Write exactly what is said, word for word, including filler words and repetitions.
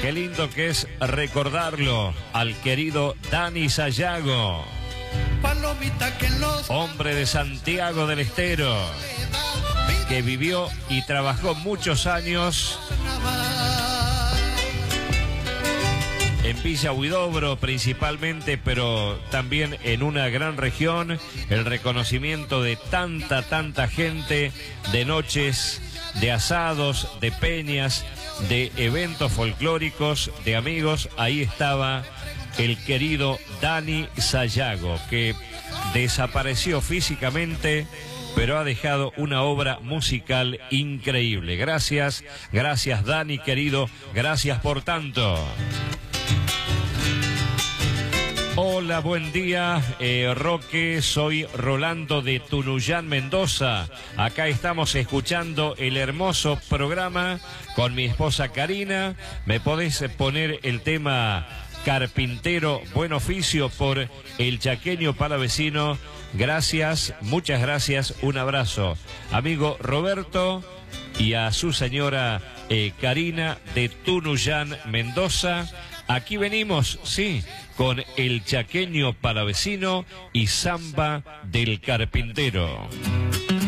Qué lindo que es recordarlo al querido Dani Sayago, hombre de Santiago del Estero, que vivió y trabajó muchos años en Villa Huidobro principalmente, pero también en una gran región. El reconocimiento de tanta, tanta gente, de noches, de asados, de peñas, de eventos folclóricos, de amigos. Ahí estaba el querido Dani Sayago, que desapareció físicamente, pero ha dejado una obra musical increíble. Gracias, gracias Dani, querido, gracias por tanto. Hola, buen día, eh, Roque, soy Rolando de Tunuyán, Mendoza. Acá estamos escuchando el hermoso programa con mi esposa Karina. ¿Me podés poner el tema Carpintero Buen Oficio por el chaqueño palavecino? Gracias, muchas gracias, un abrazo. Amigo Roberto y a su señora eh, Karina de Tunuyán, Mendoza. Aquí venimos, sí, con el chaqueño palavecino y samba del carpintero.